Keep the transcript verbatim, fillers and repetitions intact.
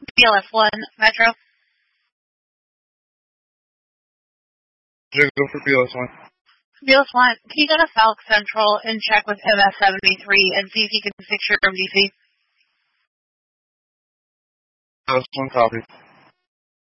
B L S one, Metro. Just go for B L S one. B L S one, can you go to Falk Central and check with M S seventy-three and see if you can fix your M D C? B L S one copy.